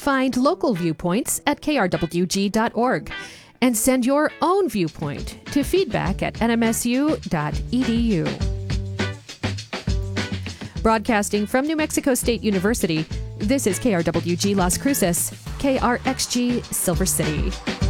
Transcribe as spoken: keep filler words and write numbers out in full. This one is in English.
Find local viewpoints at k r w g dot org and send your own viewpoint to feedback at n m s u dot e d u. Broadcasting from New Mexico State University, this is K R W G Las Cruces, K R X G Silver City.